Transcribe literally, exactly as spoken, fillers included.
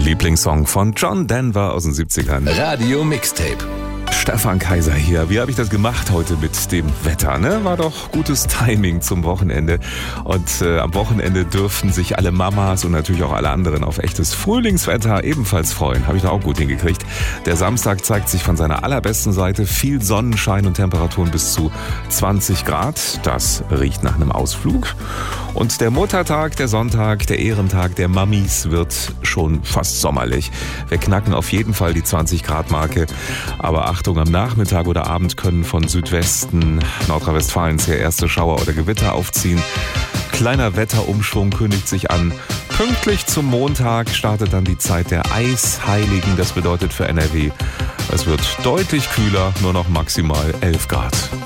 Lieblingssong von John Denver aus den siebzigern. Radio Mixtape. Stefan Kaiser hier. Wie habe ich das gemacht heute mit dem Wetter? Ne? War doch gutes Timing zum Wochenende. Und äh, am Wochenende dürften sich alle Mamas und natürlich auch alle anderen auf echtes Frühlingswetter ebenfalls freuen. Habe ich da auch gut hingekriegt. Der Samstag zeigt sich von seiner allerbesten Seite. Viel Sonnenschein und Temperaturen bis zu zwanzig Grad. Das riecht nach einem Ausflug. Und der Muttertag, der Sonntag, der Ehrentag der Mamis wird schon fast sommerlich. Wir knacken auf jeden Fall die zwanzig Grad Marke. Aber Achtung, am Nachmittag oder Abend können von Südwesten Nordrhein-Westfalens her erste Schauer oder Gewitter aufziehen. Kleiner Wetterumschwung kündigt sich an. Pünktlich zum Montag startet dann die Zeit der Eisheiligen. Das bedeutet für N R W, es wird deutlich kühler, nur noch maximal elf Grad.